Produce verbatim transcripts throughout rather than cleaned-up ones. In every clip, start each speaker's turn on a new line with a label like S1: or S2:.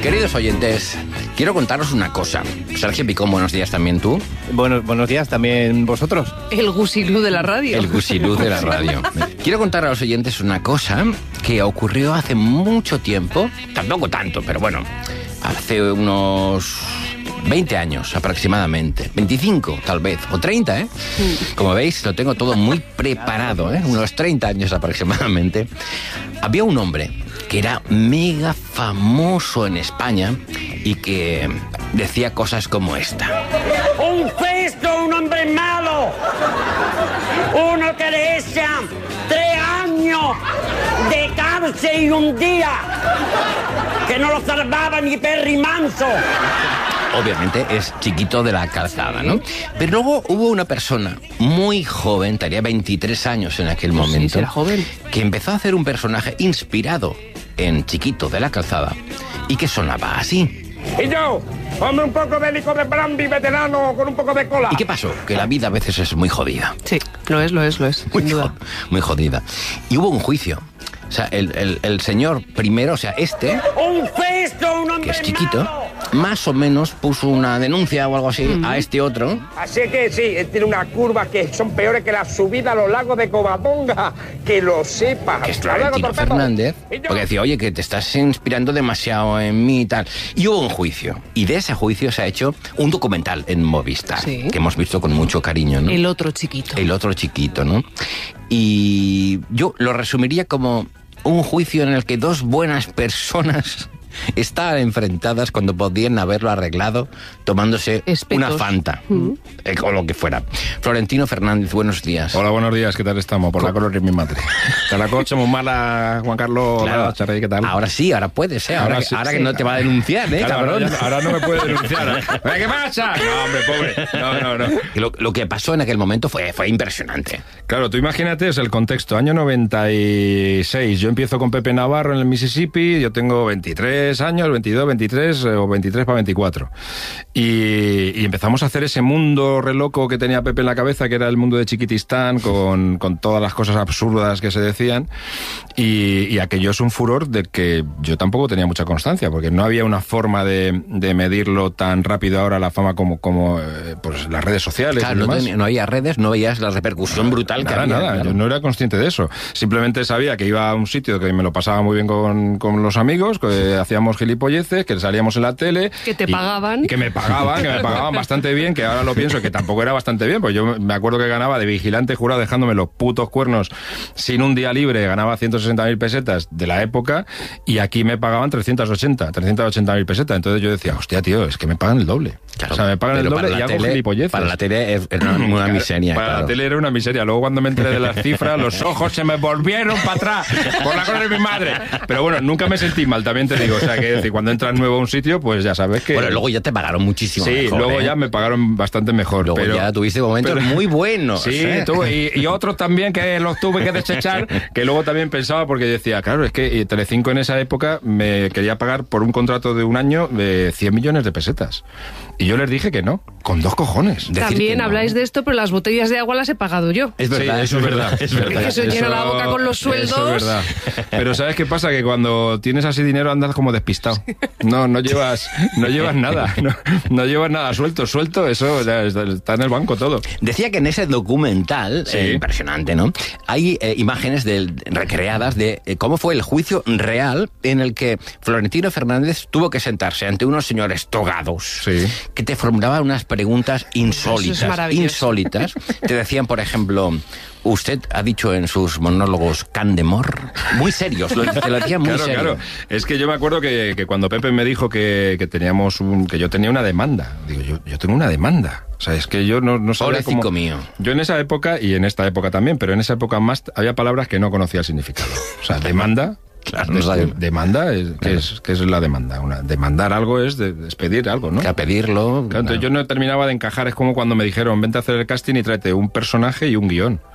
S1: Queridos oyentes, quiero contaros una cosa. Sergio Picón, buenos días también tú.
S2: Bueno, buenos días también vosotros.
S3: El gusilú de la radio.
S1: El gusilú de la radio. Quiero contar a los oyentes una cosa que ocurrió hace mucho tiempo, tampoco tanto, pero bueno, hace unos veinte años aproximadamente, veinticinco tal vez, o treinta, ¿eh? Como veis, lo tengo todo muy preparado, ¿eh? Unos treinta años aproximadamente. Había un hombre que era mega famoso en España y que decía cosas como esta.
S4: Un festo, un hombre malo, uno que le echan tres años de cárcel y un día, que no lo salvaba ni Perry Manso.
S1: Obviamente es Chiquito de la Calzada, ¿no? Pero luego hubo una persona muy joven, tenía veintitrés años en aquel momento,
S3: sí, era joven,
S1: que empezó a hacer un personaje inspirado en Chiquito de la Calzada y que sonaba así.
S5: Y yo, ponme un poco de licor de brandy veterano con un poco de cola.
S1: ¿Y qué pasó? Que la vida a veces es muy jodida.
S3: Sí, lo es, lo es, lo es,
S1: Muy,
S3: sin duda.
S1: muy jodida. Y hubo un juicio. O sea, el, el, el señor primero, o sea, este,
S4: Un festo, un hombre
S1: que es Chiquito,
S4: malo.
S1: más o menos puso una denuncia o algo así
S3: Mm.
S1: a este otro.
S5: Así que sí, él tiene unas curvas que son peores que la subida a los lagos de Covadonga. Que lo sepas.
S1: Que es
S5: Hasta luego,
S1: Florentino
S5: Torpedo.
S1: Fernández,
S5: Y yo-
S1: porque decía, oye, que te estás inspirando demasiado en mí y tal. Y hubo un juicio, y de ese juicio se ha hecho un documental en Movistar,
S3: Sí.
S1: que hemos visto con mucho cariño, ¿no?
S3: El otro Chiquito.
S1: El otro Chiquito, ¿no? Y yo lo resumiría como un juicio en el que dos buenas personas estaban enfrentadas cuando podían haberlo arreglado tomándose
S3: Espetos.
S1: una Fanta, eh, o lo que fuera. Florentino Fernández, buenos días.
S6: Hola, buenos días, ¿qué tal estamos? Por la color de mi madre. Que la coche muy mala, Juan Carlos.
S1: Claro.
S6: Hola, Charrey, ¿qué tal?
S1: Ahora sí, ahora puedes, ¿eh? Ahora,
S6: Ahora
S1: que-
S6: sí,
S1: ahora
S6: sí.
S1: que no te va a denunciar, ¿eh,
S6: Claro,
S1: cabrón?
S6: ahora, ya- ahora no me puede denunciar. ¿eh? ¿Qué pasa? No, hombre, pobre. No, no, no.
S1: Y Lo, lo que pasó en aquel momento fue, fue impresionante.
S6: Claro, tú imagínate, es el contexto. Año noventa y seis. Yo empiezo con Pepe Navarro en el Mississippi. Yo tengo veintitrés años, veintidós, veintitrés eh, o veintitrés para veinticuatro. Y, y empezamos a hacer ese mundo re loco que tenía Pepe en la cabeza, que era el mundo de Chiquitistán, con, con todas las cosas absurdas que se decían. Y, y aquello es un furor del que yo tampoco tenía mucha constancia, porque no había una forma de, de medirlo tan rápido ahora la fama como, como eh, pues las redes sociales.
S1: Claro,
S6: y
S1: no,
S6: demás.
S1: tenía- no había redes, no veías la repercusión brutal que
S6: Nada,
S1: había.
S6: nada,
S1: claro.
S6: yo no era consciente de eso. Simplemente sabía que iba a un sitio que me lo pasaba muy bien con, con los amigos, que hacíamos gilipolleces, que salíamos en la tele.
S3: Que te
S6: y-
S3: pagaban.
S6: y que me pagaban, que me pagaban bastante bien, que ahora lo pienso que tampoco era bastante bien, pues yo me acuerdo que ganaba de vigilante jurado dejándome los putos cuernos sin un día libre, ganaba ciento sesenta mil pesetas de la época y aquí me pagaban trescientos ochenta mil pesetas. Entonces yo decía, hostia, tío, es que me pagan el doble.
S1: Claro,
S6: o sea, me pagan el
S1: pero
S6: doble
S1: para
S6: y
S1: la
S6: hago
S1: tele-
S6: gilipolleces.
S1: Para la tele es- era una, una
S6: Claro,
S1: miseria.
S6: Para
S1: claro.
S6: la tele era una miseria. Luego cuando me enteré de las cifras, los ojos se me volvieron para atrás por la cosa de mi madre. Pero bueno, nunca me sentí mal, también te digo. O sea, que decir, cuando entras nuevo a un sitio, pues ya sabes que...
S1: Bueno, luego ya te pagaron muchísimo
S6: Sí,
S1: mejor,
S6: luego
S1: ¿eh?
S6: ya me pagaron bastante mejor.
S1: Luego
S6: pero,
S1: ya tuviste momentos
S6: pero-
S1: muy buenos.
S6: Sí,
S1: ¿eh?
S6: tuve, y, y otros también que los tuve que desechar, que luego también pensaba porque decía, claro, es que eh, Telecinco en esa época me quería pagar por un contrato de un año de cien millones de pesetas. Y yo les dije que no, con dos cojones.
S1: Decir
S3: También
S1: que no.
S3: habláis de esto, pero las botellas de agua las he pagado yo.
S1: Es verdad,
S6: Sí, eso es verdad, es verdad.
S3: Que se llena la boca con los sueldos.
S6: Eso es verdad. Pero ¿sabes qué pasa? Que cuando tienes así dinero andas como despistado. No, no llevas, no llevas nada. No, no llevas nada suelto. Suelto, eso ya está, está en el banco todo.
S1: Decía que en ese documental,
S6: Sí.
S1: eh, impresionante, ¿no? Hay eh, imágenes del- recreadas de eh, cómo fue el juicio real en el que Florentino Fernández tuvo que sentarse ante unos señores togados
S6: Sí.
S1: que te formulaban unas preguntas insólitas.
S3: Eso es maravilloso.
S1: insólitas. Te decían, por ejemplo, usted ha dicho en sus monólogos Candemor. Muy serios, lo, te lo decían muy
S6: Claro,
S1: serio.
S6: claro. Es que yo me acuerdo que, que cuando Pepe me dijo que, que teníamos un, que yo tenía una demanda. Digo, yo, yo tengo una demanda. O sea, es que yo no, no sabía
S1: Pobrecito
S6: cómo...
S1: mío.
S6: Yo en esa época, y en esta época también, pero en esa época más, había palabras que no conocía el significado. O sea, demanda...
S1: Claro,
S6: de-
S1: no sabe.
S6: de- demanda, es, ¿qué,
S1: Claro.
S6: es, ¿qué es la demanda? Una, demandar algo es de, despedir algo, ¿no?
S1: Que a pedirlo.
S6: Claro, entonces yo no terminaba de encajar, es como cuando me dijeron, vente a hacer el casting y tráete un personaje y un guión.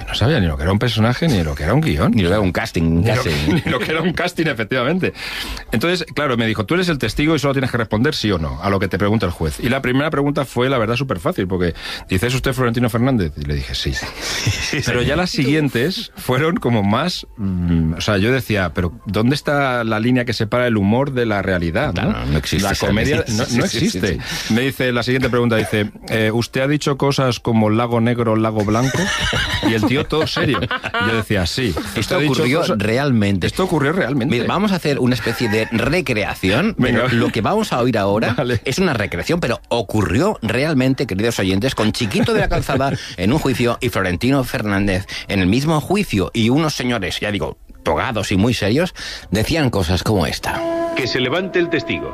S6: Yo no sabía ni lo que era un personaje, ni lo que era un guión.
S1: Ni lo que era un casting. Un
S6: Ni lo,
S1: casting.
S6: ni lo que era un casting, efectivamente. Entonces, claro, me dijo, tú eres el testigo y solo tienes que responder sí o no a lo que te pregunta el juez. Y la primera pregunta fue, la verdad, súper fácil, porque dice, ¿es usted Florentino Fernández? Y le dije, sí. Pero ya las siguientes fueron como más... Mmm, o sea, yo decía, pero ¿dónde está la línea que separa el humor de la realidad?
S1: Claro,
S6: ¿no?
S1: no existe.
S6: La comedia no, no existe. Me dice, la siguiente pregunta dice, eh, ¿usted ha dicho cosas como lago negro, lago blanco? Y el tío todo serio. Y yo decía, sí.
S1: Esto ocurrió
S6: cosas...
S1: realmente.
S6: Esto ocurrió realmente.
S1: Mira, vamos a hacer una especie de recreación.
S6: Venga.
S1: Pero lo que vamos a oír ahora
S6: Vale.
S1: es una recreación, pero ocurrió realmente, queridos oyentes, con Chiquito de la Calzada en un juicio y Florentino Fernández en el mismo juicio. Y unos señores, ya digo, togados y muy serios, decían cosas como esta.
S7: Que se levante el testigo.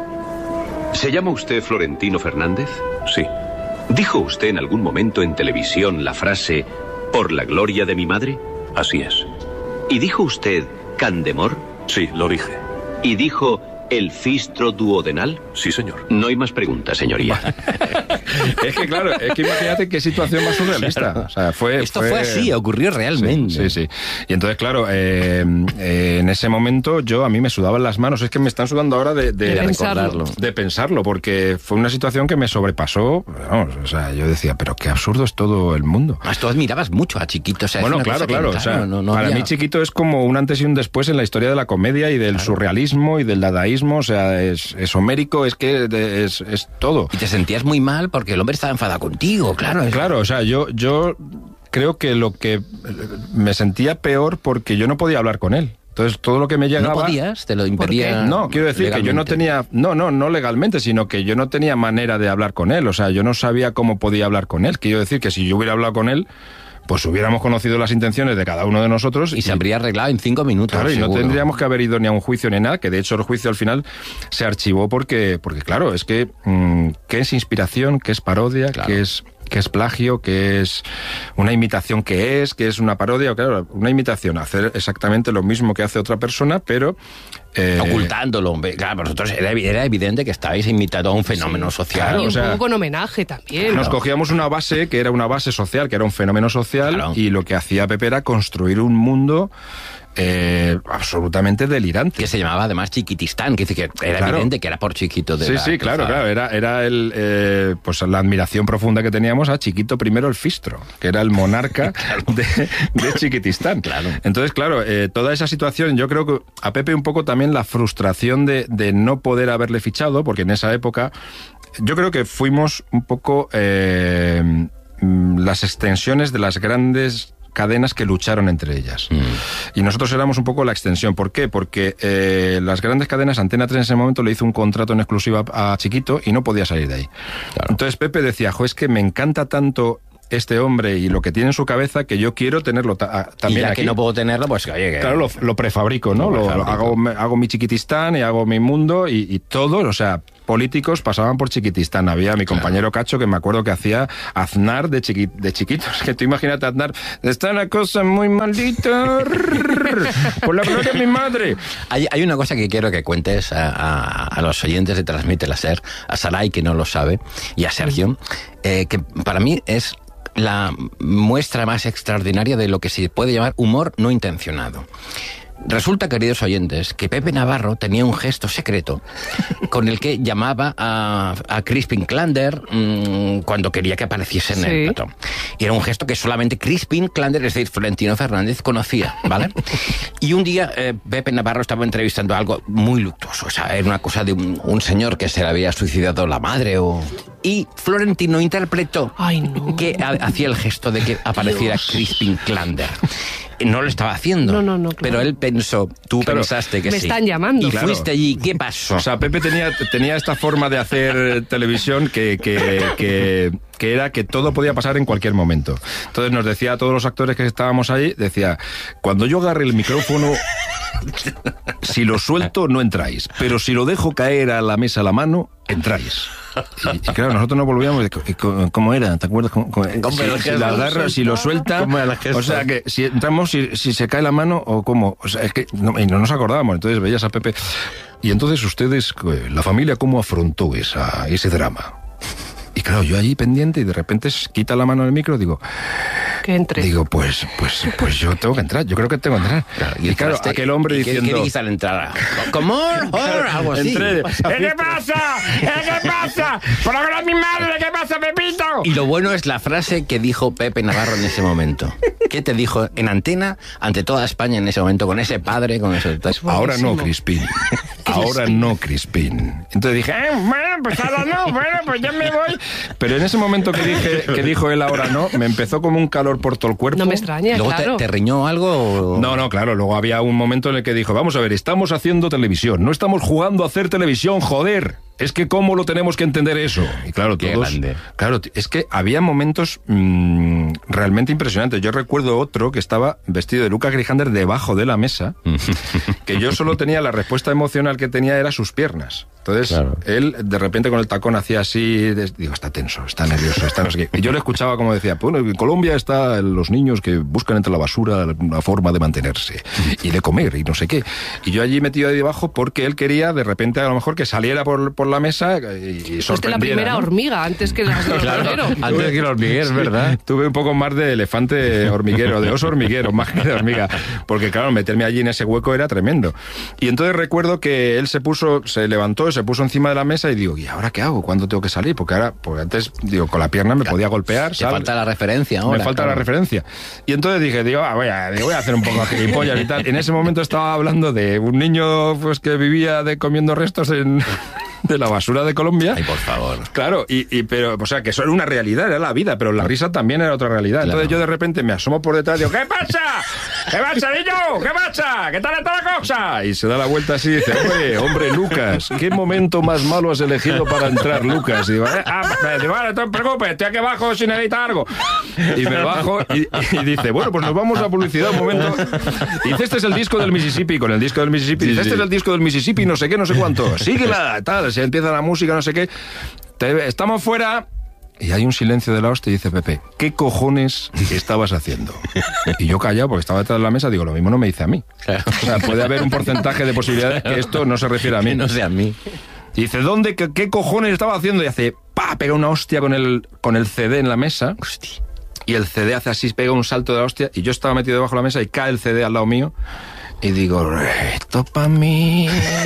S7: ¿Se llama usted Florentino Fernández? Sí. ¿Dijo usted en algún momento en televisión la frase «por la gloria de mi madre»? Así es. ¿Y dijo usted «Candemor»? Sí, lo dije. ¿Y dijo «el fistro duodenal»? Sí, señor. No hay más preguntas, señoría.
S6: Es que claro, es que imagínate qué situación más surrealista. O sea, fue,
S1: Esto fue, fue así, ocurrió realmente.
S6: Sí, sí, sí. Y entonces, claro, eh, eh, en ese momento yo a mí me sudaban las manos. Es que me están sudando ahora de, de,
S3: de pensarlo.
S6: De pensarlo, porque fue una situación que me sobrepasó. Vamos, o sea, yo decía, pero qué absurdo es todo el mundo.
S1: Más tú admirabas mucho a Chiquito. O sea,
S6: bueno,
S1: es una
S6: claro,
S1: cosa
S6: claro.
S1: que,
S6: O sea,
S1: no, no
S6: para
S1: había...
S6: mí Chiquito es como un antes y un después en la historia de la comedia y del claro. surrealismo y del dadaísmo. O sea, es, es homérico, es que es, es todo.
S1: Y te sentías muy mal porque el hombre estaba enfadado contigo, claro.
S6: Claro, o sea, yo, yo creo que lo que me sentía peor porque yo no podía hablar con él. Entonces, todo lo que me llegaba...
S1: ¿No podías? ¿Te lo impedía?
S6: No, quiero decir legalmente. Que yo no tenía... No, no, no legalmente, sino que yo no tenía manera de hablar con él. O sea, yo no sabía cómo podía hablar con él. Quiero decir que si yo hubiera hablado con él, pues hubiéramos conocido las intenciones de cada uno de nosotros.
S1: Y, y se habría arreglado en cinco minutos.
S6: Claro, y
S1: seguro.
S6: no tendríamos que haber ido ni a un juicio ni nada, que de hecho el juicio al final se archivó porque, porque claro, es que mmm, ¿qué es inspiración? ¿Qué es parodia? Claro. ¿Qué es... que es plagio, que es una imitación, que es, que es una parodia? Claro, una imitación, hacer exactamente lo mismo que hace otra persona, pero...
S1: Eh... Ocultándolo. Claro, vosotros era, era evidente que estabais imitando a un fenómeno sí, social.
S3: Claro, y un
S1: o sea,
S3: poco con homenaje también.
S6: Nos
S3: ¿no?
S6: cogíamos una base que era una base social, que era un fenómeno social, claro. Y lo que hacía Pepe era construir un mundo... Eh, absolutamente delirante.
S1: Que se llamaba además Chiquitistán, que dice que era
S6: claro.
S1: evidente que era por Chiquito de
S6: Sí,
S1: la
S6: sí, claro, claro. Era, era el, eh, pues la admiración profunda que teníamos a Chiquito primero el Fistro, que era el monarca claro. de, de Chiquitistán.
S1: Claro.
S6: Entonces, claro, eh, toda esa situación, yo creo que a Pepe un poco también la frustración de, de no poder haberle fichado, porque en esa época yo creo que fuimos un poco eh, las extensiones de las grandes cadenas que lucharon entre ellas. Mm. Y nosotros éramos un poco la extensión. ¿Por qué? Porque eh, las grandes cadenas, Antena tres en ese momento le hizo un contrato en exclusiva a Chiquito y no podía salir de ahí. Claro. Entonces Pepe decía, jo, es que me encanta tanto este hombre y lo que tiene en su cabeza que yo quiero tenerlo ta también
S1: y ya
S6: aquí.
S1: Que no puedo tenerlo, pues oye... Que...
S6: Claro, lo, lo prefabrico, ¿no? Lo, lo hago, hago mi Chiquitistán y hago mi mundo y, y todos, o sea... políticos pasaban por Chiquitistán. Había mi compañero claro. Cacho que me acuerdo que hacía Aznar de, chiqui, de chiquitos. Que tú imagínate Aznar, está una cosa muy maldita por la gloria de mi madre.
S1: Hay, hay una cosa que quiero que cuentes a, a, a los oyentes de Transmite la Ser, a Saray que no lo sabe y a Sergio, eh, que para mí es la muestra más extraordinaria de lo que se puede llamar humor no intencionado. Resulta, queridos oyentes, que Pepe Navarro tenía un gesto secreto con el que llamaba a, a Crispin Klander mmm, cuando quería que apareciese en sí. el plató. Y era un gesto que solamente Crispin Klander, es decir, Florentino Fernández, conocía, ¿vale? Y un día eh, Pepe Navarro estaba entrevistando algo muy luctuoso. O sea, era una cosa de un, un señor que se le había suicidado la madre o... Y Florentino interpretó
S3: Ay, no.
S1: que hacía el gesto de que apareciera Dios. Crispin Klander. No lo estaba haciendo,
S3: no, no, no, claro.
S1: pero él pensó, tú
S6: claro.
S1: pensaste que
S3: Me
S1: sí.
S3: están llamando.
S1: Y
S6: claro.
S1: fuiste allí, ¿qué pasó?
S6: O sea, Pepe tenía, tenía esta forma de hacer televisión que, que, que, que era que todo podía pasar en cualquier momento. Entonces nos decía a todos los actores que estábamos ahí, decía, cuando yo agarre el micrófono, si lo suelto no entráis, pero si lo dejo caer a la mesa a la mano, entráis. Y, y claro, nosotros nos volvíamos de, ¿cómo era? ¿Te acuerdas? ¿Cómo, cómo, si, si la agarra, si lo suelta, o sea que si entramos, si, si se cae la mano o cómo, o sea, es que no, y no nos acordábamos. Entonces veías a Pepe y entonces ustedes, la familia, ¿cómo afrontó esa, ese drama? Y claro, yo allí pendiente y de repente quita la mano del micro y digo,
S3: Que entre.
S6: Digo, pues, pues, pues yo tengo que entrar, yo creo que tengo que entrar.
S1: Claro,
S6: y claro,
S1: entraste,
S6: aquel hombre
S1: ¿y qué-
S6: diciendo...
S1: ¿Qué dijiste al entrar? ¿Cómo? Algo así.
S6: Entré,
S5: ¿Qué pasa? ¿Qué pasa? ¡Por la de mi madre! ¿Qué pasa, Pepito?
S1: Y lo bueno es la frase que dijo Pepe Navarro en ese momento. ¿Qué te dijo en antena ante toda España en ese momento con ese padre, con ese...
S6: Ahora no, Crispín. Ahora no, Crispín. Entonces dije,
S5: Eh, bueno, pues ahora no, bueno, pues ya me voy.
S6: pero en ese momento que dije que dijo él ahora no, me empezó como un calor por todo el cuerpo.
S3: No me extraña,
S1: ¿Luego
S3: claro.
S1: te, te riñó algo? o-
S6: No, no, claro, luego había un momento en el que dijo, vamos a ver, estamos haciendo televisión, no estamos jugando a hacer televisión, joder. Es que cómo lo tenemos que entender eso. Y claro,
S1: Qué
S6: todos...
S1: grande.
S6: Claro, t- es que había momentos mmm, realmente impresionantes. Yo recuerdo otro que estaba vestido de Lucas Grijander debajo de la mesa, que yo solo tenía la respuesta emocional que tenía era sus piernas. Entonces,
S1: Claro.
S6: él de repente con el tacón hacía así, de- digo, está tenso, está nervioso, está no sé qué. Y yo le escuchaba como decía, bueno, en Colombia están los niños que buscan entre la basura una forma de mantenerse y de comer y no sé qué. Y yo allí metido ahí debajo porque él quería de repente a lo mejor que saliera por, por la mesa y, y
S3: Fuiste
S6: sorprendiera.
S3: la primera
S6: ¿no?
S3: hormiga antes que las del hormiguero.
S1: Antes que el hormiguero, es verdad.
S6: Tuve un poco más de elefante hormiguero, de oso hormiguero, más que de hormiga. Porque claro, meterme allí en ese hueco era tremendo. Y entonces recuerdo que él se puso, se levantó, se puso encima de la mesa y digo, ¿y ahora qué hago? ¿Cuándo tengo que salir? Porque ahora, porque antes, digo, con la pierna me podía golpear.
S1: Te
S6: ¿sabes?
S1: falta la referencia ahora.
S6: Me falta la
S1: claro.
S6: referencia. Y entonces dije, digo, ah, voy, a, digo, voy a hacer un poco de gilipollas y tal. En ese momento estaba hablando de un niño pues que vivía de comiendo restos en, de la basura de Colombia.
S1: Ay, por favor.
S6: Claro, y, y pero, o sea, que eso era una realidad, era la vida, pero la risa también era otra realidad. Entonces
S1: Claro.
S6: yo de repente me asomo por detrás y digo, ¿qué pasa? ¿Qué pasa, niño? ¿Qué pasa? ¿Qué tal está la cosa? Y se da la vuelta así y dice, hombre, hombre, Lucas, ¿qué momento más malo has elegido para entrar, Lucas? Y digo, eh, ah, me digo, vale, no te preocupes, estoy aquí abajo sin editar algo. Y me bajo y, y dice, bueno, pues nos vamos a publicidad un momento. Y dice, este es el disco del Mississippi, con el disco del Mississippi. Dice, este es el disco del Mississippi, no sé qué, no sé cuánto. Síguela, tal, se empieza la música, no sé qué. Te- estamos fuera. Y hay un silencio de la hostia y dice Pepe, ¿qué cojones estabas haciendo? Y yo callado porque estaba detrás de la mesa, digo, lo mismo no me dice a mí.
S1: Claro.
S6: O sea, puede haber un porcentaje de posibilidades que esto no se refiere a mí.
S1: Que no sea a mí.
S6: Y dice, ¿dónde? ¿Qué, qué cojones estaba haciendo? Y hace, pa, pega una hostia con el, con el C D en la mesa.
S1: Hostia.
S6: Y el C D hace así, pega un salto de la hostia. Y yo estaba metido debajo de la mesa y cae el C D al lado mío. Y digo, esto para mí.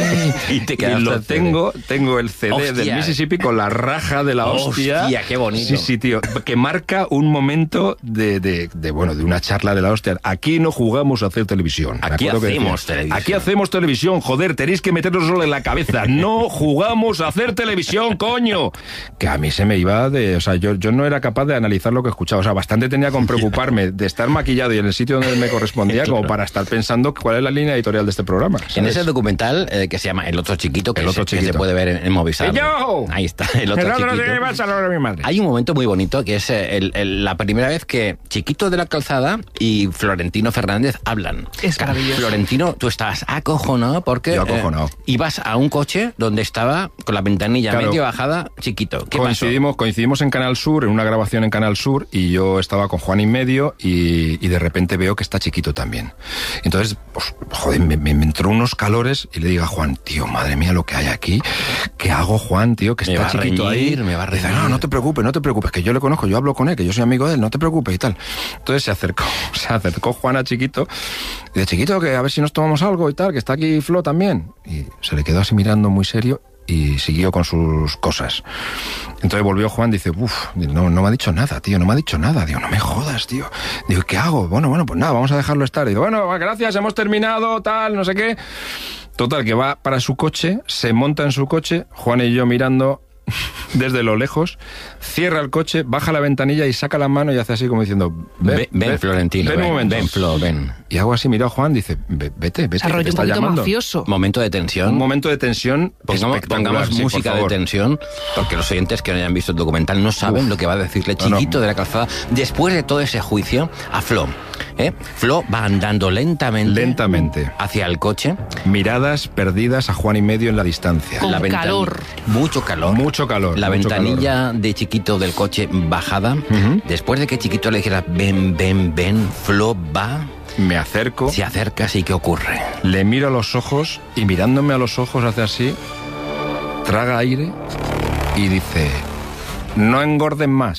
S1: Y te quedaste
S6: lo
S1: el C D.
S6: tengo, tengo el C D
S1: Hostia.
S6: del Mississippi con la raja de la hostia.
S1: Hostia, qué bonito.
S6: Sí, sí, tío. Que marca un momento de, de, de, bueno, de una charla de la hostia. Aquí no jugamos a hacer televisión. Me
S1: Aquí
S6: acuerdo que
S1: hacemos
S6: decía,
S1: televisión.
S6: Aquí hacemos televisión, joder, tenéis que meternos solo en la cabeza. No jugamos a hacer televisión, coño. Que a mí se me iba de... O sea, yo, yo no era capaz de analizar lo que escuchaba. O sea, bastante tenía con preocuparme de estar maquillado y en el sitio donde me correspondía como para estar pensando cuál es la línea editorial de este programa. ¿sabes?
S1: En ese documental eh, que se llama El Otro Chiquito, que,
S6: El Otro
S1: se, que
S6: Chiquito.
S1: se puede ver en, en Movistar.
S5: ¡Y yo!
S1: Ahí está, El Otro
S5: El otro
S1: Chiquito.
S5: no sé qué pasa, lo de mi madre.
S1: Hay un momento muy bonito que es eh, el- el- la primera vez que Chiquito de la Calzada y Florentino Fernández hablan.
S3: Es maravilloso.
S1: Florentino, tú estabas acojonado porque
S6: Yo acojonado.
S1: eh, ibas a un coche donde estaba con la ventanilla
S6: Claro.
S1: medio bajada Chiquito. ¿Qué pasó?
S6: coincidimos, coincidimos en Canal Sur, en una grabación en Canal Sur, y yo estaba con Juan y medio y, y de repente veo que está Chiquito también. Entonces, pues, joder, me, me- me entró unos calores y le digo a Juan, tío, madre mía, lo que hay aquí. ¿Qué hago, Juan, tío? Que
S1: Me
S6: está
S1: va a
S6: Chiquito
S1: reñir,
S6: ahí.
S1: me va a
S6: Dice,
S1: reñir.
S6: no, no te preocupes, no te preocupes, que yo le conozco, yo hablo con él, que yo soy amigo de él, no te preocupes y tal. Entonces se acercó, se acercó Juan a Chiquito y dice, Chiquito, que a ver si nos tomamos algo y tal, que está aquí Flo también. Y se le quedó así mirando muy serio y siguió con sus cosas. Entonces volvió Juan, dice, uff, no, no me ha dicho nada, tío, no me ha dicho nada. Digo, no me jodas, tío. Digo, ¿qué hago? Bueno, bueno, pues nada, vamos a dejarlo estar. Digo, bueno, gracias, hemos terminado, tal, no sé qué. Total, que va para su coche, se monta en su coche, Juan y yo mirando desde lo lejos, cierra el coche, baja la ventanilla y saca la mano y hace así como diciendo,
S1: Ven, ven, Florentino,
S6: ven un
S1: ven,
S6: momento.
S1: ven, Flo, ven.
S6: Y hago así, miro a Juan, dice, "Ve- vete, vete,
S3: Se
S6: que te
S3: rollo un
S6: está
S3: poquito
S6: llamando".
S3: mafioso.
S1: Momento de tensión.
S6: Un momento de tensión
S1: Pongamos,
S6: espectacular,
S1: pongamos
S6: sí, por
S1: música de
S6: favor.
S1: tensión, porque los oyentes que no hayan visto el documental no saben
S6: Uf.
S1: lo que va a decirle
S6: No, no.
S1: Chiquito de la Calzada después de todo ese juicio a Flo. ¿eh? Flo va andando lentamente,
S6: Lentamente.
S1: hacia el coche.
S6: Miradas perdidas a Juan y medio en la distancia.
S3: Con
S1: ventani-
S3: calor.
S1: Mucho calor.
S6: Mucho calor.
S1: La
S6: mucho
S1: ventanilla de Chiquito del coche bajada.
S6: Ujú.
S1: Después de que Chiquito le dijera ven, ven, ven, Flo va,
S6: calor. Me acerco,
S1: se acerca, así que ocurre.
S6: le miro a los ojos y mirándome a los ojos hace así, traga aire y dice, no engorden más.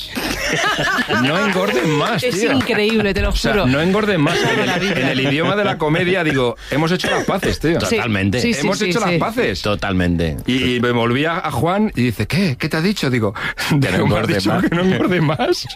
S6: No engorden más, tío.
S3: Es increíble, te lo
S6: O sea,
S3: juro.
S6: no engorden más. En el, en el idioma de la comedia, digo, hemos hecho las paces, tío.
S3: Sí.
S1: Totalmente.
S3: Sí, sí,
S6: hemos
S3: sí,
S6: hecho
S3: sí.
S6: las paces.
S1: Totalmente.
S6: Y, y me volví a, a Juan y dice, ¿qué? ¿Qué te ha dicho? Digo,
S1: Que no
S6: me ha
S1: engorde
S6: dicho
S1: más.
S6: que no engorde más.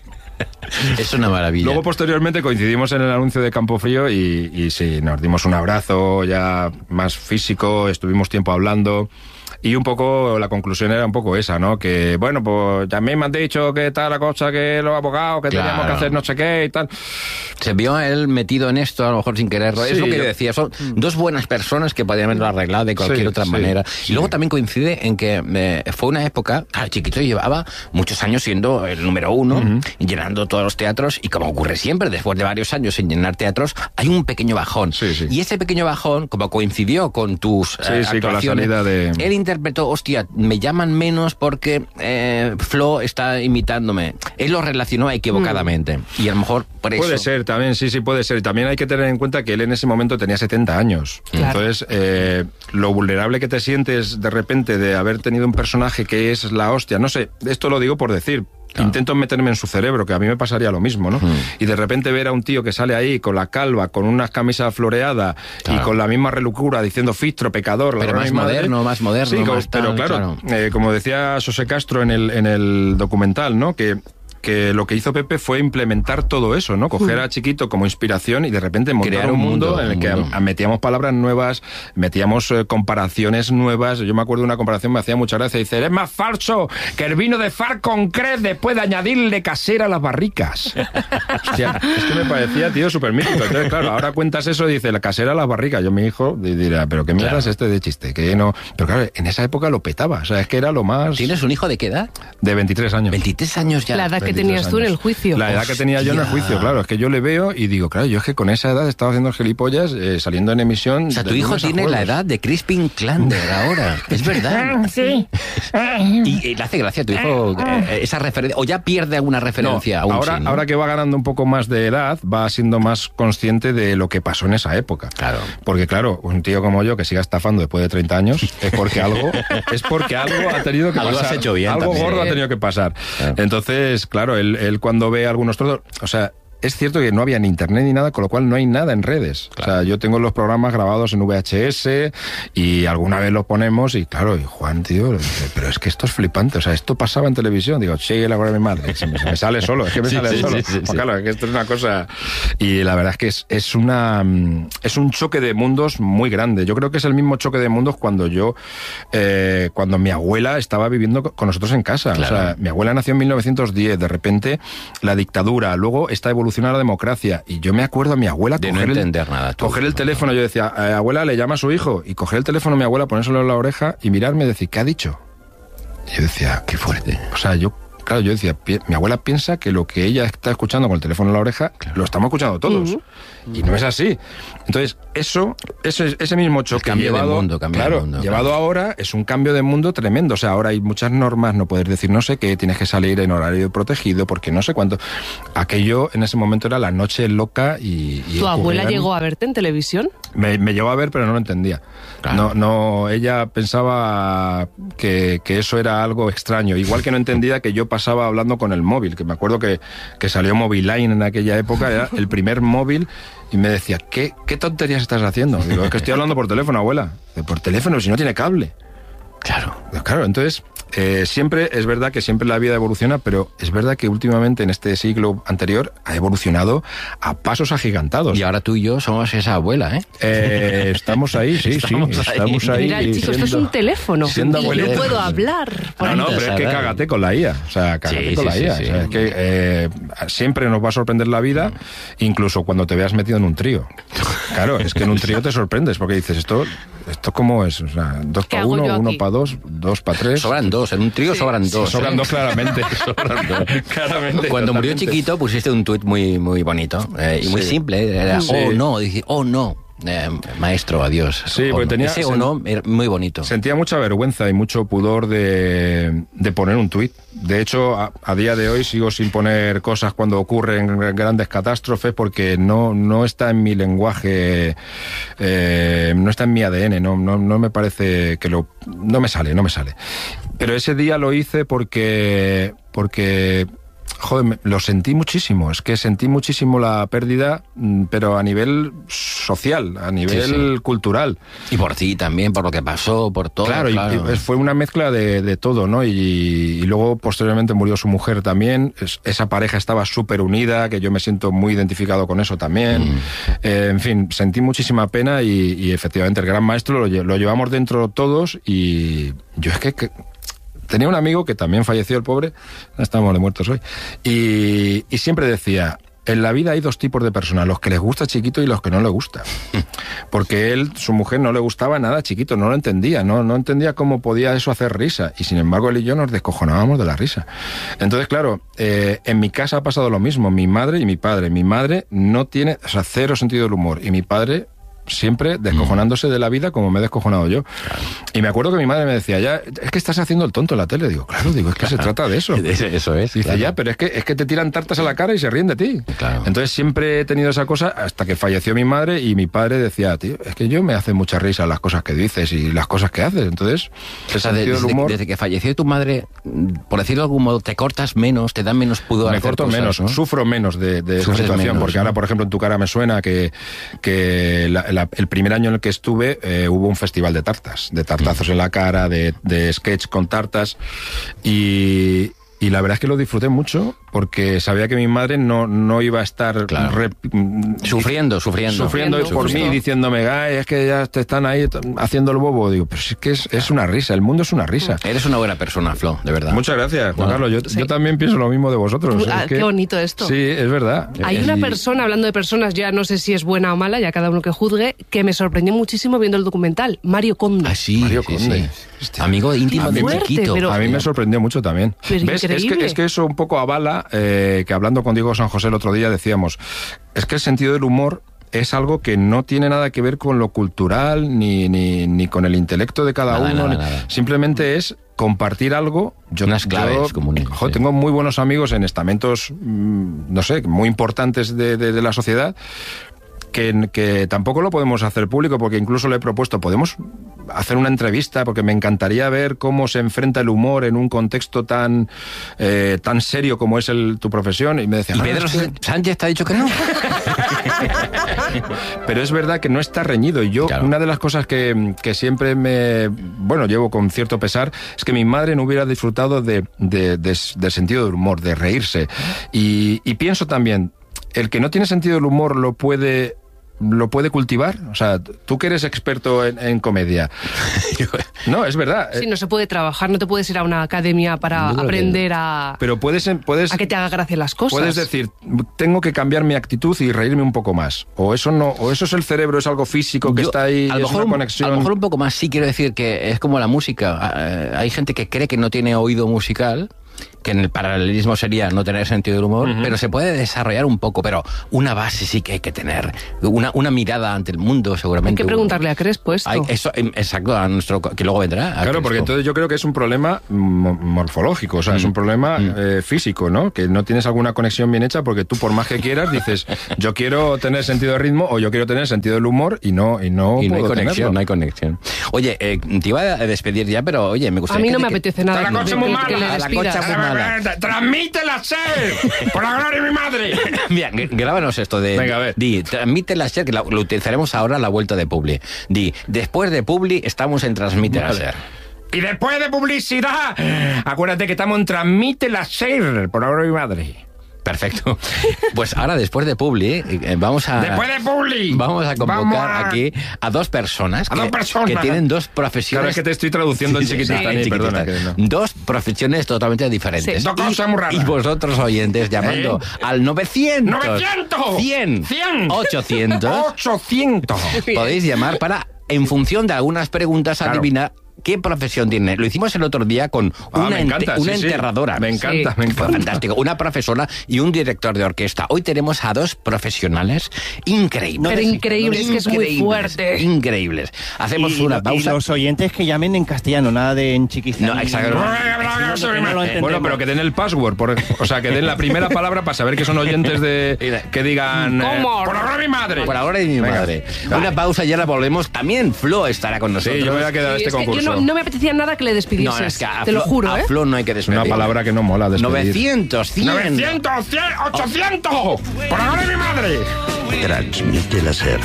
S1: Es una maravilla.
S6: Luego, posteriormente, coincidimos en el anuncio de Campofrío y, y sí, nos dimos un abrazo ya más físico, estuvimos tiempo hablando. Y un poco, la conclusión era un poco esa, ¿no? Que, bueno, pues ya a mí me han dicho que tal la cosa, que los abogados, que
S1: Claro.
S6: teníamos que hacer no sé qué y tal.
S1: Se vio a él metido en esto, a lo mejor sin quererlo.
S6: Sí,
S1: es lo que yo
S6: yo-
S1: decía. Son dos buenas personas que podían haberlo arreglado de cualquier
S6: Sí,
S1: otra
S6: sí,
S1: manera.
S6: sí.
S1: Y luego también coincide en que eh, fue una época... Claro, Chiquito llevaba muchos años siendo el número uno, llenando todos los teatros. Y como ocurre siempre, después de varios años sin llenar teatros, hay un pequeño bajón.
S6: Sí, sí.
S1: Y ese pequeño bajón, como coincidió con tus
S6: Sí,
S1: eh,
S6: sí, con la
S1: actuaciones,
S6: salida de-
S1: él interpretó, hostia, me llaman menos porque eh, Flo está imitándome. Él lo relacionó equivocadamente. Y a lo mejor por eso...
S6: Puede ser también, sí, sí, puede ser. Y también hay que tener en cuenta que él en ese momento tenía setenta años.
S3: Claro.
S6: Entonces, eh, lo vulnerable que te sientes de repente de haber tenido un personaje que es la hostia, no sé, esto lo digo por decir.
S1: Claro.
S6: Intento meterme en su cerebro, que a mí me pasaría lo mismo, ¿no? Y de repente ver a un tío que sale ahí con la calva, con unas camisas floreadas
S1: Claro.
S6: y con la misma relucura diciendo fistro, pecador,
S1: Pero
S6: ladrón
S1: más
S6: y madre.
S1: moderno, más moderno,
S6: Sí, como-
S1: más tal,
S6: pero claro,
S1: claro.
S6: eh, como decía José Castro en el, en el documental, ¿no? Que que lo que hizo Pepe fue implementar todo eso, ¿no? Coger a Chiquito como inspiración y de repente montar
S1: Crear
S6: un
S1: un
S6: mundo,
S1: mundo,
S6: en el
S1: un
S6: que
S1: mundo.
S6: a- metíamos palabras nuevas, metíamos eh, comparaciones nuevas. Yo me acuerdo de una comparación, me hacía mucha gracia. Dice, es más falso que el vino de Far con Cres después de añadirle casera a las barricas. Hostia, es que me parecía, tío, súper mítico. Entonces, claro, ahora cuentas eso y dice, la casera a las barricas. Yo, mi hijo, di- dirá, pero qué mierda
S1: Claro.
S6: es este de chiste, que no... Pero claro, en esa época lo petaba. O sea, es que era lo más...
S1: ¿Tienes un hijo de qué edad?
S6: De veintitrés años.
S1: veintitrés años ya.
S3: La edad que
S6: veintitrés
S3: tenías tú en
S6: años.
S3: el juicio.
S6: La edad que tenía yo en el
S1: Hostia.
S6: juicio, claro. Es que yo le veo y digo, claro, yo es que con esa edad estaba haciendo gilipollas, eh, saliendo en emisión.
S1: O sea, tu
S6: de
S1: hijo
S6: lunes a
S1: tiene la
S6: jueves.
S1: edad de Crispin Klander ahora. Es verdad.
S8: Sí.
S1: Y, y le hace gracia a tu hijo eh, esa referencia. O ya pierde alguna
S6: No,
S1: referencia. aún
S6: ahora,
S1: sí, ¿no?
S6: ahora que va ganando un poco más de edad, va siendo más consciente de lo que pasó en esa época.
S1: Claro.
S6: Porque claro, un tío como yo que siga estafando después de treinta años es porque algo es porque algo ha tenido que
S1: Algo
S6: pasar.
S1: has hecho bien
S6: Algo
S1: también.
S6: gordo ha tenido que pasar.
S1: Claro.
S6: Entonces, claro, él, él cuando ve algunos trozos, o sea, es cierto que no había ni internet ni nada, con lo cual no hay nada en redes.
S1: Claro.
S6: O sea, yo tengo los programas grabados en V H S y alguna vez los ponemos y claro, y Juan, tío, dice, pero es que esto es flipante. O sea, esto pasaba en televisión. Digo, sí, la hora de mi madre. Se me, se me sale solo, es que me
S1: Sí,
S6: sale
S1: sí,
S6: solo.
S1: sí, sí,
S6: Pues
S1: sí.
S6: claro, es que esto es una cosa... Y la verdad es que es, es una mm, es un choque de mundos muy grande. Yo creo que es el mismo choque de mundos cuando yo, eh, cuando mi abuela estaba viviendo co- con nosotros en casa.
S1: Claro.
S6: O sea, mi abuela nació en mil novecientos diez, de repente la dictadura, luego está evolucionando la democracia. Y yo me acuerdo a mi abuela
S1: De no
S6: coger,
S1: entender
S6: el,
S1: nada, tú.
S6: coger el teléfono. Yo decía, eh, abuela, le llama a su hijo. Y coger el teléfono a mi abuela, ponérselo en la oreja y mirarme y decir, ¿qué ha dicho? Y yo decía, qué fuerte. O sea, yo, claro, yo decía, pi- mi abuela piensa que lo que ella está escuchando con el teléfono en la oreja, lo estamos escuchando todos. Y no es así. Entonces, eso, ese, ese mismo choque
S1: cambio de
S6: llevado,
S1: mundo, cambio de
S6: claro,
S1: mundo,
S6: llevado
S1: claro.
S6: ahora, es un cambio de mundo tremendo. O sea, ahora hay muchas normas, no puedes decir no sé qué, tienes que salir en horario protegido, porque no sé cuánto. Aquello en ese momento era la noche loca y... y
S3: ¿Tu abuela
S6: ocurrían-
S3: llegó a verte en televisión?
S6: me, me llevó a ver, pero no lo entendía.
S1: Claro.
S6: No, no, ella pensaba que, que eso era algo extraño. Igual que no entendía que yo pasaba hablando con el móvil, que me acuerdo que, que salió Moviline en aquella época, era el primer móvil, y me decía, ¿qué, qué tonterías estás haciendo? Digo, es que estoy hablando por teléfono, abuela. Dice, por teléfono, si no tiene cable.
S1: Claro.
S6: Pues claro, entonces, eh, siempre, es verdad que siempre la vida evoluciona, pero es verdad que últimamente en este siglo anterior ha evolucionado a pasos agigantados.
S1: Y ahora tú y yo somos esa abuela, ¿eh?
S6: Eh, estamos ahí, sí,
S1: Estamos
S6: sí,
S1: ahí.
S6: estamos ahí.
S3: Mira, chico, esto es un teléfono.
S6: siendo
S3: Y yo
S6: abuelita.
S3: puedo hablar.
S6: No, no, pero es que
S1: Saber.
S6: cágate con la I A. O sea, cágate
S1: Sí,
S6: con
S1: sí,
S6: la
S1: sí,
S6: I A.
S1: sí.
S6: O sea, es que eh, siempre nos va a sorprender la vida, incluso cuando te veas metido en un trío. Claro, es que en un trío te sorprendes, porque dices, ¿esto esto cómo es? O sea, dos
S3: ¿Qué
S6: para
S3: hago
S6: uno,
S3: yo
S6: uno
S3: aquí?
S6: para dos, dos para tres.
S1: Sobran dos, en un trío sobran dos.
S6: Sobran
S1: ¿eh?
S6: dos claramente.
S1: Sobran dos.
S6: Claramente,
S1: Cuando murió
S6: totalmente.
S1: Chiquito pusiste un tuit muy, muy bonito eh, y muy
S6: Sí.
S1: simple. Era,
S6: Sí.
S1: oh no, dije, oh no, eh, maestro, adiós.
S6: Sí,
S1: Oh,
S6: porque
S1: no.
S6: tenía-
S1: Ese
S6: sen-
S1: o no era muy bonito.
S6: Sentía mucha vergüenza y mucho pudor de, de poner un tuit. De hecho, a, a día de hoy sigo sin poner cosas cuando ocurren grandes catástrofes porque no, no está en mi lenguaje, eh, no está en mi A D N, no, no, no me parece que lo... No me sale, no me sale. Pero ese día lo hice porque... porque Joder, me- lo sentí muchísimo, es que sentí muchísimo la pérdida, mm, pero a nivel social, a nivel
S1: Sí, sí.
S6: cultural.
S1: Y por ti también, por lo que pasó, por todo.
S6: Claro, y-
S1: claro.
S6: y fue una mezcla de, de todo, ¿no? Y, y luego posteriormente murió su mujer también. Es- esa pareja estaba súper unida, que yo me siento muy identificado con eso también.
S1: Mm.
S6: Eh, en fin, sentí muchísima pena y, y efectivamente el gran maestro lo, lle- lo llevamos dentro todos y yo es que... que tenía un amigo que también falleció, el pobre, estamos de muertos hoy, y, y siempre decía, en la vida hay dos tipos de personas, los que les gusta chiquito y los que no les gusta. Porque él, su mujer, no le gustaba nada chiquito, no lo entendía, no, no entendía cómo podía eso hacer risa, y sin embargo él y yo nos descojonábamos de la risa. Entonces, claro, eh, en mi casa ha pasado lo mismo, mi madre y mi padre. Mi madre no tiene, o sea, cero sentido del humor, y mi padre... siempre descojonándose de la vida como me he descojonado yo. Y me acuerdo que mi madre me decía, ya, es que estás haciendo el tonto en la tele. Digo, claro, digo, es que se trata de eso.
S1: Eso eso es.
S6: Dice,
S1: claro.
S6: ya, pero es que, es que te tiran tartas a la cara y se ríen de ti.
S1: Claro.
S6: Entonces siempre he tenido esa cosa hasta que falleció mi madre y mi padre decía, tío, es que yo me hace mucha risa las cosas que dices y las cosas que haces. Entonces, el
S1: O sea, de-
S6: sentido del
S1: desde,
S6: humor...
S1: desde que falleció tu madre, mm, por decirlo de algún modo, te cortas menos, te dan menos pudor.
S6: me
S1: hacer
S6: corto
S1: cosas,
S6: menos,
S1: ¿no?
S6: sufro menos de, de esa
S1: Sufres
S6: situación,
S1: menos,
S6: porque
S1: ¿no?
S6: ahora, por ejemplo, en tu cara me suena que, que la- la- el primer año en el que estuve eh, hubo un festival de tartas, de tartazos en la cara, de, de sketch con tartas, y, y la verdad es que lo disfruté mucho, porque sabía que mi madre no, no iba a estar
S1: Claro.
S6: rep-
S1: Sufriendo, sufriendo.
S6: sufriendo
S3: Sufriendo,
S6: por mí,
S3: justo.
S6: diciéndome, ay, es que ya te están ahí t- haciendo el bobo. Digo, pero es que es, es una risa, el mundo es una risa.
S1: Eres una buena persona, Flo, de verdad.
S6: Muchas gracias, Juan
S1: No.
S6: Carlos. Yo,
S3: Sí.
S6: yo también pienso lo mismo de vosotros.
S3: Ah,
S6: Es que-
S3: qué bonito esto.
S6: Sí, es verdad.
S3: Hay una
S6: Y-
S3: persona, hablando de personas, ya no sé si es buena o mala, ya cada uno que juzgue, que me sorprendió muchísimo viendo el documental, Mario Conde.
S1: Ah, sí,
S6: Mario
S1: sí,
S6: Conde.
S1: sí. Amigo íntimo
S3: Qué
S1: de
S3: fuerte,
S1: chiquito.
S3: pero-
S6: A mí me sorprendió mucho también.
S3: Pero
S6: ¿Ves? Es que,
S3: increíble.
S6: es que eso un poco avala eh, que hablando con Diego San José el otro día decíamos, es que el sentido del humor es algo que no tiene nada que ver con lo cultural ni, ni, ni con el intelecto de cada
S1: Nada,
S6: uno.
S1: nada,
S6: ni-
S1: nada.
S6: Simplemente es compartir algo. Yo,
S1: Unas claves
S6: yo,
S1: comunes,
S6: jo,
S1: sí.
S6: Tengo muy buenos amigos en estamentos, mm, no sé, muy importantes de, de- de la sociedad. Que, que tampoco lo podemos hacer público, porque incluso le he propuesto, podemos hacer una entrevista, porque me encantaría ver cómo se enfrenta el humor en un contexto tan eh, tan serio como es el, tu profesión. Y me decía,
S1: ¿Y
S6: "Ah,
S1: Pedro
S6: es que-".
S1: Sánchez te ha dicho que no?
S6: Pero es verdad que no está reñido. Y yo,
S1: Claro.
S6: una de las cosas que, que siempre me, bueno, llevo con cierto pesar, es que mi madre no hubiera disfrutado de, de- de- del sentido del humor, de reírse. Y, y pienso también, el que no tiene sentido del humor lo puede... ¿Lo puede cultivar? O sea, tú que eres experto en, en comedia. No, es verdad.
S3: Sí,
S6: eh,
S3: no se puede trabajar, no te puedes ir a una academia para
S1: Yo creo que-
S3: aprender a,
S6: Pero puedes, puedes,
S3: a que te haga gracia las cosas.
S6: puedes decir, tengo que cambiar mi actitud y reírme un poco más. O eso no, o eso es el cerebro, es algo físico que
S1: Yo,
S6: está ahí,
S1: a lo
S6: es
S1: mejor
S6: una
S1: un-
S6: conexión.
S1: A lo mejor un poco más, sí quiero decir que es como la música. Eh, hay gente que cree que no tiene oído musical, que en el paralelismo sería no tener sentido del humor, pero se puede desarrollar un poco, pero una base sí que hay que tener, una, una mirada ante el mundo
S3: Hay
S1: seguramente.
S3: que preguntarle a Crespo esto.
S1: Hay- eso, em, exacto, a nuestro, que luego vendrá. a
S6: Claro,
S1: Crespo.
S6: porque entonces yo creo que es un problema mo- morfológico, o sea, es un problema eh, físico, ¿no? Que no tienes alguna conexión bien hecha porque tú por más que quieras dices, yo quiero tener sentido de ritmo o yo quiero tener sentido del humor y no y no
S1: Y no hay
S6: puedo
S1: conexión,
S6: tenerlo.
S1: no hay conexión. Oye, eh, te iba a despedir ya, pero oye, me
S3: A
S1: gustaría
S3: mí
S1: que
S3: no
S1: te-
S3: me
S1: que-
S3: apetece nada
S5: Está la
S3: que,
S5: cosa
S3: que-
S5: muy
S3: que le
S5: mala,
S1: la
S3: despidas.
S1: concha muy mala.
S5: ¡Transmítela, ser! ¡Por la gloria de mi madre!
S1: Mira, gr- grábanos esto de...
S6: Venga, a ver.
S1: Di, transmite la SER, que la- lo utilizaremos ahora a la vuelta de Publi. Di, después de Publi estamos en Transmite la SER.
S5: Y después de publicidad, acuérdate que estamos en Transmite la Ser, por la gloria de mi madre.
S1: Perfecto. Pues ahora, después de Publi, eh, vamos a...
S5: Después de Publi.
S1: Vamos a convocar
S5: Vamos a-
S1: aquí a dos personas,
S5: A
S1: que,
S5: dos personas.
S1: que tienen dos profesiones...
S6: Claro, es que te estoy traduciendo en
S1: Sí, sí,
S6: chiquitita,
S1: sí,
S6: ni,
S1: en
S6: perdona.
S1: chiquitita.
S6: Que no.
S1: Dos profesiones totalmente diferentes.
S5: Sí. Dos cosas muy raras.
S1: Y vosotros, oyentes, llamando
S5: ¿Eh?
S1: al novecientos...
S5: ¡novecientos!
S1: cien.
S5: ¡cien!
S1: ochocientos.
S5: ¡ochocientos!
S1: Podéis llamar para, en función de algunas preguntas,
S5: Claro.
S1: adivinar qué profesión tiene. Lo hicimos el otro día con
S6: Ah,
S1: una,
S6: me encanta,
S1: ente- una
S6: sí, sí.
S1: enterradora.
S6: Me encanta,
S3: Sí.
S6: me encanta.
S1: Fantástico. Una profesora y un director de orquesta. Hoy tenemos a dos profesionales increíbles.
S3: Pero increíbles, que es muy
S1: Increíbles,
S3: fuerte.
S1: Increíbles. Hacemos
S2: Y- y
S1: una
S2: lo-
S1: pausa.
S2: Y los oyentes que llamen en castellano, nada de en chiquistán.
S1: No, exacto.
S2: No, que no lo entendemos.
S6: Bueno, pero que den el password, por- o sea, que den la primera palabra para saber que son oyentes de... que digan... eh,
S3: ¿Cómo?
S5: ¡Por la gloria de mi madre!
S1: Por ahora y mi
S6: Venga.
S1: madre. Una pausa y ahora volvemos. También Flo estará con nosotros.
S6: sí, yo me voy a quedar a
S3: Sí,
S6: este
S3: es que
S6: concurso.
S3: yo no, no me apetecía nada que le despidieses.
S1: No, es que a
S3: te lo
S1: Flo-
S3: juro,
S1: a
S3: ¿eh?
S1: Flo no hay que despedir.
S6: Una palabra que no mola despedir.
S1: novecientos, cien.
S6: ¡novecientos, cien, ochocientos! ¡Por amor de mi madre!
S8: Transmite la SER.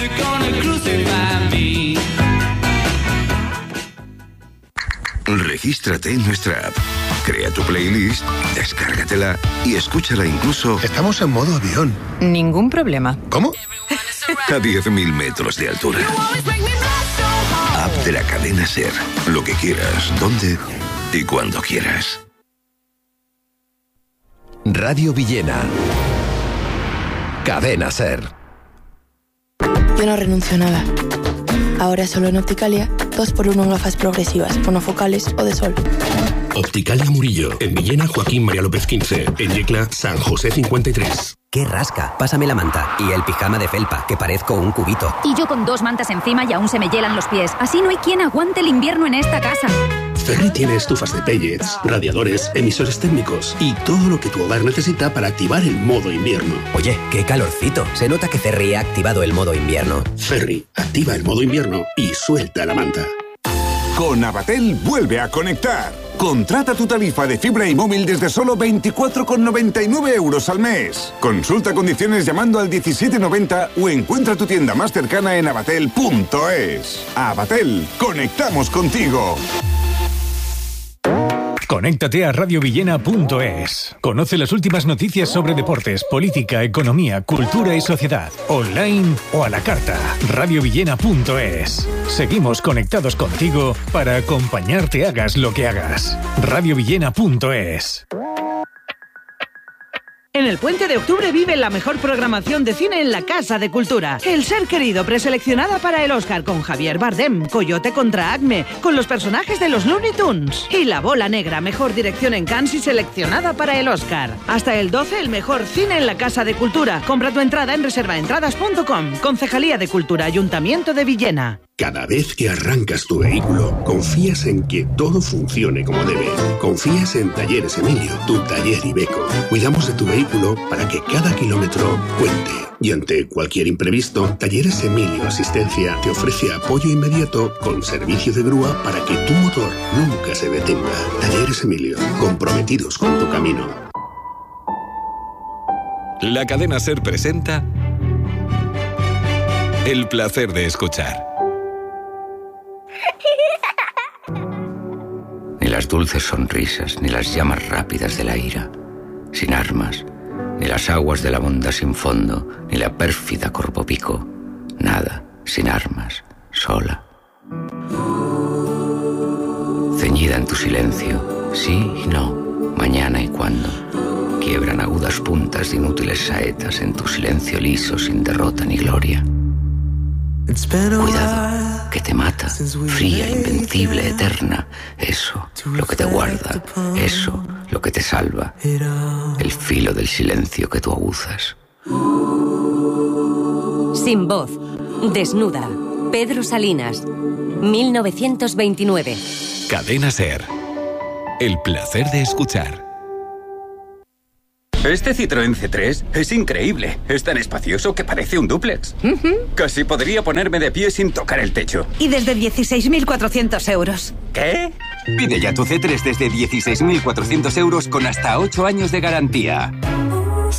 S8: Regístrate en nuestra app. Crea tu playlist, descárgatela y escúchala incluso...
S9: Estamos en modo avión.
S10: Ningún problema.
S9: ¿Cómo?
S8: A diez mil metros de altura. App de la cadena SER. Lo que quieras, donde y cuando quieras.
S11: Radio Villena. Cadena SER.
S12: Yo no renuncio a nada. Ahora solo en Opticalia, dos por uno en gafas progresivas, monofocales o de sol.
S13: Opticalia Murillo, en Villena Joaquín María López quince, en Yecla San José cincuenta y tres.
S14: ¡Qué rasca! Pásame la manta y el pijama de felpa, que parezco un cubito.
S15: Y yo con dos mantas encima y aún se me hielan los pies. Así no hay quien aguante el invierno en esta casa.
S13: Ferri tiene estufas de pellets, radiadores, emisores térmicos y todo lo que tu hogar necesita para activar el modo invierno.
S14: Oye, qué calorcito. Se nota que Ferri ha activado el modo invierno.
S13: Ferri, activa el modo invierno y suelta la manta.
S16: Con Avatel vuelve a conectar. Contrata tu tarifa de fibra y móvil desde solo veinticuatro con noventa y nueve euros al mes. Consulta condiciones llamando al diecisiete noventa o encuentra tu tienda más cercana en avatel punto es. Avatel, conectamos contigo.
S17: Conéctate a radio villena punto es. Conoce las últimas noticias sobre deportes, política, economía, cultura y sociedad. Online o a la carta. radio villena punto es. Seguimos conectados contigo para acompañarte hagas lo que hagas. radio villena punto es.
S18: En el Puente de Octubre vive la mejor programación de cine en la Casa de Cultura. El Ser Querido, preseleccionada para el Oscar con Javier Bardem, Coyote contra Acme, con los personajes de los Looney Tunes. Y La Bola Negra, mejor dirección en Cannes y seleccionada para el Oscar. Hasta el doce, el mejor cine en la Casa de Cultura. Compra tu entrada en reservaentradas punto com. Concejalía de Cultura, Ayuntamiento de Villena.
S13: Cada vez que arrancas tu vehículo, confías en que todo funcione como debe. Confías en Talleres Emilio, tu taller Iveco. Cuidamos de tu vehículo para que cada kilómetro cuente. Y ante cualquier imprevisto, Talleres Emilio Asistencia te ofrece apoyo inmediato con servicio de grúa para que tu motor nunca se detenga. Talleres Emilio, comprometidos con tu camino.
S19: La cadena SER presenta El placer de escuchar.
S20: Ni las dulces sonrisas, ni las llamas rápidas de la ira, sin armas, ni las aguas de la bondad sin fondo, ni la pérfida corpopico, nada, sin armas, sola. Ceñida en tu silencio, sí y no, mañana y cuando, quiebran agudas puntas de inútiles saetas en tu silencio liso sin derrota ni gloria. Cuidado, que te mata, fría, invencible, eterna. Eso, lo que te guarda, eso, lo que te salva. El filo del silencio que tú aguzas.
S21: Sin voz, desnuda. Pedro Salinas, mil novecientos veintinueve.
S19: Cadena SER. El placer de escuchar.
S22: Este Citroën C tres es increíble. Es tan espacioso que parece un dúplex. Uh-huh. Casi podría ponerme de pie sin tocar el techo.
S23: Y desde dieciséis mil cuatrocientos euros.
S22: ¿Qué?
S24: Pide ya tu C tres desde dieciséis mil cuatrocientos euros con hasta ocho años de garantía.